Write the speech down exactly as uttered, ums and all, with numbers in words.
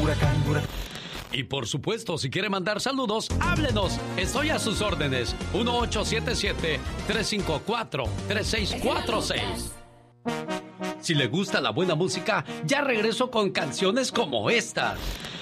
huracán, huracán. Y por supuesto, si quiere mandar saludos, háblenos. Estoy a sus órdenes. uno ocho siete siete, tres cinco cuatro, tres seis cuatro seis. Si le gusta la buena música, ya regreso con canciones como estas.